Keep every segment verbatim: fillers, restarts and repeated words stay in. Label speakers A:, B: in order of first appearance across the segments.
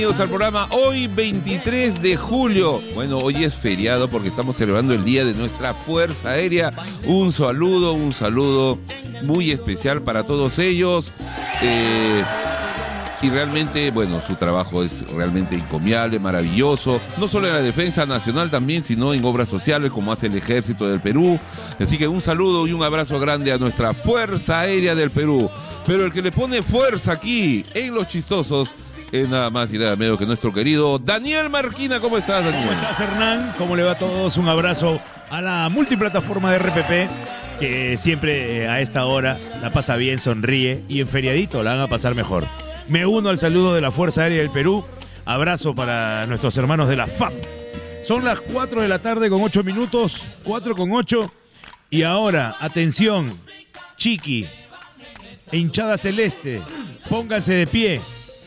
A: Bienvenidos al programa hoy veintitrés de julio. Bueno, hoy es feriado porque estamos celebrando el día de nuestra Fuerza Aérea. Un saludo, un saludo muy especial para todos ellos. Eh, y realmente, bueno, su trabajo es realmente encomiable, maravilloso. No solo en la defensa nacional también, sino en obras sociales como hace el Ejército del Perú. Así que un saludo y un abrazo grande a nuestra Fuerza Aérea del Perú. Pero el que le pone fuerza aquí en Los Chistosos es nada más y nada menos que nuestro querido Daniel Marquina. ¿Cómo estás, Daniel?
B: ¿Cómo estás, Hernán? ¿Cómo le va a todos? Un abrazo a la multiplataforma de R P P, que siempre a esta hora la pasa bien, sonríe, y en feriadito la van a pasar mejor. Me uno al saludo de la Fuerza Aérea del Perú. Abrazo para nuestros hermanos de la F A P. Son las cuatro de la tarde con ocho minutos, cuatro con ocho. Y ahora, atención, Chiqui, hinchada celeste, pónganse de pie,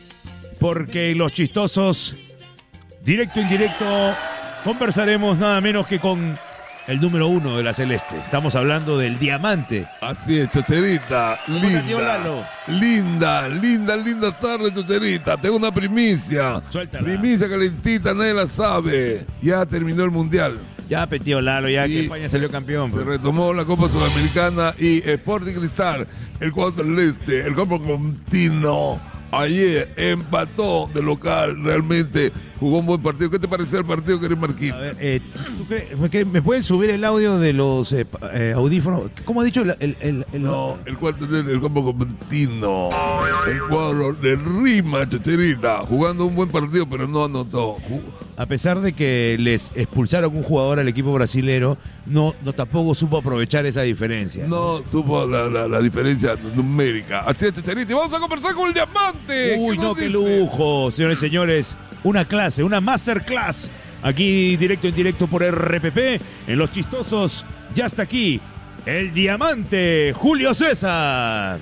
B: porque Los Chistosos, directo en directo, conversaremos nada menos que con el número uno de la celeste. Estamos hablando del diamante.
C: Así es, Chocherita. Linda, linda, linda, linda tarde, Chocherita. Tengo una primicia.
B: Suéltala.
C: Primicia calentita, nadie la sabe. Ya terminó el Mundial.
B: Ya, Tío Lalo, ya
C: Y
B: que España salió campeón.
C: Se
B: Bro.
C: retomó la Copa Sudamericana y Sporting Cristal, el cuadro celeste, el campo contino, ayer empató de local. Realmente jugó un buen partido. ¿Qué te pareció el partido, querido Marquín?
B: A ver, eh, ¿tú crees, me, que- ¿me pueden subir el audio de los eh, pa- eh, audífonos? ¿Cómo ha dicho el, el, el, el-
C: No, el cuarto el campo contino, el cuadro de Rima, Chocherita, jugando un buen partido, pero no anotó. Ju-
B: A pesar de que les expulsaron un jugador al equipo brasilero, no, no tampoco supo aprovechar esa diferencia.
C: No supo la, la, la diferencia numérica. Así es, Chocherita, y vamos a conversar con el diamante.
B: Uy,
C: ¿Qué
B: no,
C: nos
B: qué
C: dice?
B: lujo, señores y señores. Una clase, una masterclass. Aquí directo en directo por R P P, en Los Chistosos. Ya está aquí el diamante Julio César.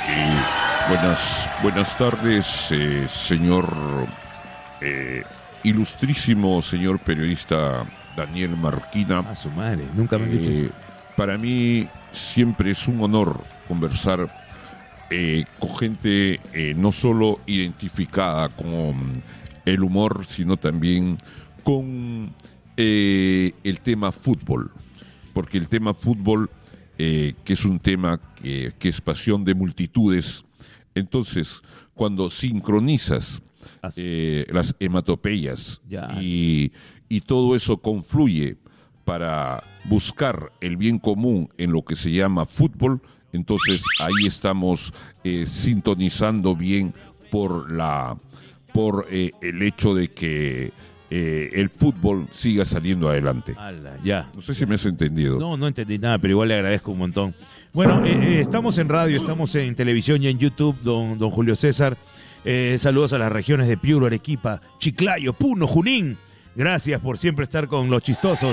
A: Buenas, buenas tardes, eh, señor eh, ilustrísimo señor periodista Daniel Marquina.
B: A su madre, nunca me han dicho
A: Eh,
B: eso.
A: para mí siempre es un honor conversar eh, con gente eh, no solo identificada con el humor, sino también con eh, el tema fútbol. Porque el tema fútbol, eh, que es un tema que, que es pasión de multitudes, entonces cuando sincronizas
B: Así.
A: eh, las hematopeyas
B: Ya.
A: y, y todo eso confluye para buscar el bien común en lo que se llama fútbol, entonces ahí estamos eh, sintonizando bien por la por eh, el hecho de que eh, el fútbol siga saliendo adelante.
B: Ala, ya.
A: No sé si me has entendido.
B: No, no entendí nada, pero igual le agradezco un montón. Bueno, eh, eh, estamos en radio, estamos en televisión y en YouTube, don, don Julio César. Eh, saludos a las regiones de Piura, Arequipa, Chiclayo, Puno, Junín. Gracias por siempre estar con Los Chistosos.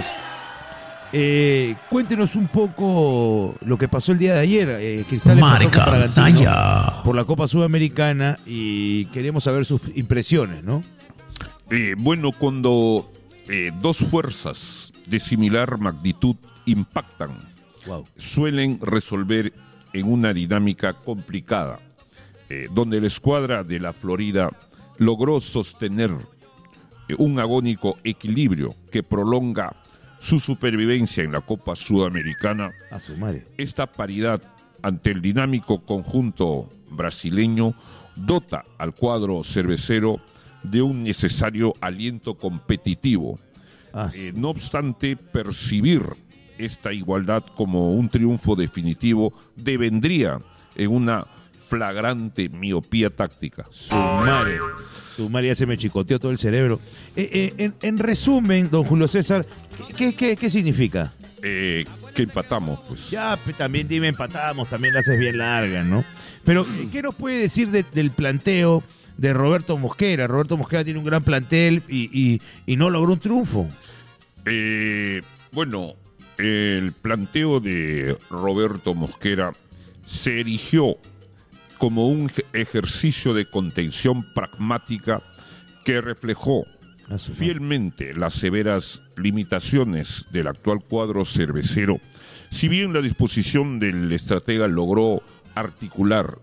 B: Eh, cuéntenos un poco lo que pasó el día de ayer. Eh, Cristal empató
D: Marca
B: contra Bragantino
D: Saya.
B: por la Copa Sudamericana y queremos saber sus impresiones, ¿no?
A: Eh, bueno, cuando eh, dos fuerzas de similar magnitud impactan,
B: Wow.
A: suelen resolver en una dinámica complicada, eh, donde la escuadra de la Florida logró sostener eh, un agónico equilibrio que prolonga su supervivencia en la Copa Sudamericana.
B: A su madre.
A: Esta paridad ante el dinámico conjunto brasileño dota al cuadro cervecero de un necesario aliento competitivo.
B: Ah,
A: Eh, no obstante, percibir esta igualdad como un triunfo definitivo devendría en una flagrante miopía táctica.
B: Su madre. Su madre ya se me chicoteó todo el cerebro. Eh, eh, en, en resumen, don Julio César, ¿qué, qué, qué significa?
A: Eh, que empatamos, pues.
B: Ya, pe- también dime empatamos, también la haces bien larga, ¿no? Pero, eh, ¿qué nos puede decir de- del planteo de Roberto Mosquera? Roberto Mosquera tiene un gran plantel y, y- y no logró un triunfo.
A: Eh, bueno, el planteo de Roberto Mosquera se erigió como un ej- ejercicio de contención pragmática que reflejó
B: A su madre.
A: fielmente las severas limitaciones del actual cuadro cervecero. Si bien la disposición del estratega logró articular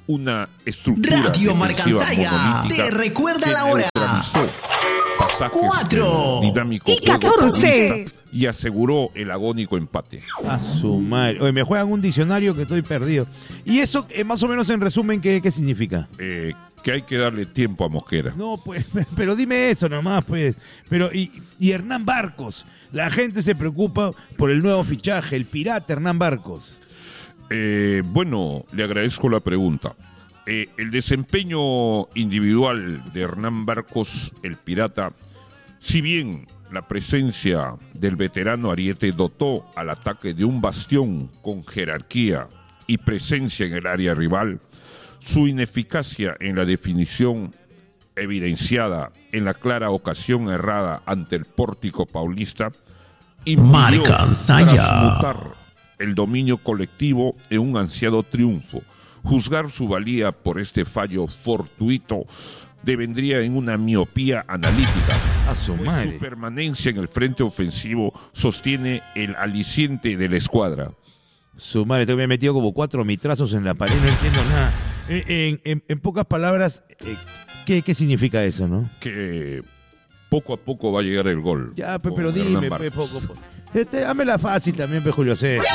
A: una estructura
D: Radio
A: defensiva
D: Marcansaya
A: monolítica
D: te recuerda
A: que
D: la hora.
A: neutralizó pasajes
D: Cuatro.
A: del dinámico
E: Y
A: juego
E: catorce.
A: paulista y aseguró el agónico empate.
B: A su madre. Oye, me juegan un diccionario que estoy perdido. ¿Y eso, eh, más o menos en resumen, qué, qué significa?
A: Eh, que hay que darle tiempo a Mosquera.
B: No, pues, pero dime eso nomás, pues. Pero, y, y Hernán Barcos. La gente se preocupa por el nuevo fichaje, el pirata Hernán Barcos.
A: Eh, bueno, le agradezco la pregunta. Eh, el desempeño individual de Hernán Barcos, el pirata, si bien la presencia del veterano Ariete dotó al ataque de un bastión con jerarquía y presencia en el área rival, su ineficacia en la definición evidenciada en la clara ocasión errada ante el pórtico paulista impidió
D: Marcansaya.
A: transmutar el dominio colectivo en un ansiado triunfo. Juzgar su valía por este fallo fortuito devendría en una miopía analítica.
B: A su
A: Pues
B: madre.
A: su permanencia en el frente ofensivo sostiene el aliciente de la escuadra.
B: Su madre, te me he metido como cuatro mitrazos en la pared, no entiendo nada. En, en- en- en pocas palabras, eh, ¿qué, ¿qué significa eso, no?
A: Que poco a poco va a llegar el gol.
B: Ya, pe,
A: con
B: pero
A: Hernán
B: dime, pe,
A: Barcos.
B: poco. po- Este, dámela fácil también, pe, Julio César.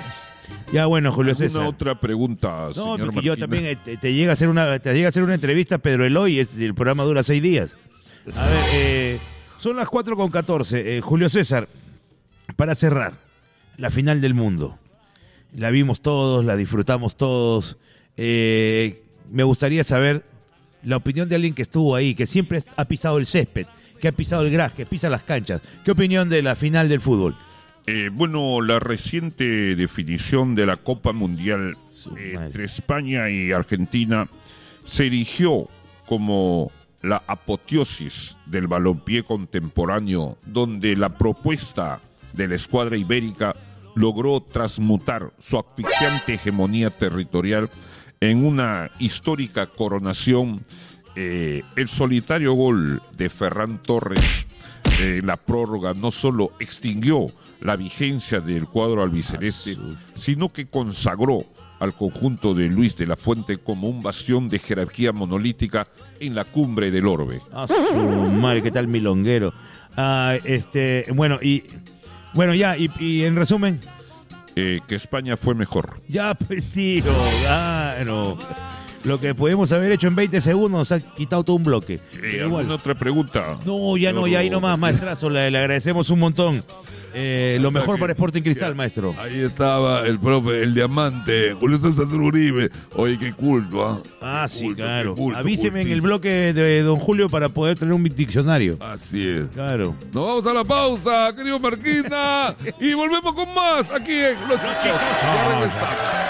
B: Ya, bueno, Julio
A: ¿Alguna
B: César.
A: otra pregunta,
B: No,
A: señor
B: porque yo
A: Marquina?
B: también eh, te, te llega a hacer una te llega a hacer una entrevista a Pedro Eloy, es, el programa dura seis días. A ver, eh, son las cuatro con catorce. Eh, Julio César, para cerrar, la final del mundo. La vimos todos, la disfrutamos todos. Eh, me gustaría saber la opinión de alguien que estuvo ahí, que siempre ha pisado el césped, que ha pisado el gras, que pisa las canchas. ¿Qué opinión de la final del fútbol?
A: Eh, bueno, la reciente definición de la Copa Mundial
B: Su
A: eh,
B: madre.
A: entre España y Argentina se erigió como la apoteosis del balompié contemporáneo, donde la propuesta de la escuadra ibérica logró transmutar su asfixiante hegemonía territorial en una histórica coronación. Eh, el solitario gol de Ferran Torres en eh, la prórroga no solo extinguió la vigencia del cuadro albiceleste, sino que consagró al conjunto de Luis de la Fuente como un bastión de jerarquía monolítica en la cumbre del orbe.
B: Ah, su madre, ¿qué tal milonguero? Ah, este, bueno, y bueno, ya, y, y en resumen,
A: Eh, que España fue mejor.
B: ya, pues, tío, claro. Lo que podemos haber hecho en veinte segundos nos ha quitado todo un bloque.
A: Eh,
B: Pero igual.
A: ¿Alguna otra pregunta?
B: No, ya no, ya ahí nomás, maestrazo, le, le agradecemos un montón. Eh, lo mejor para Sporting Cristal, maestro.
C: Ahí estaba el profe, el diamante, Julio César Uribe. Oye, qué culto, ¿ah?
B: Ah,
C: Qué
B: sí,
C: culto,
B: claro.
C: qué culto,
B: Avíseme en el
C: cultísimo.
B: bloque de don Julio para poder tener un diccionario.
C: Así es.
B: Claro.
C: Nos vamos a la pausa, querido Marquina. Y volvemos con más aquí en Los Chicos. Ya regresamos.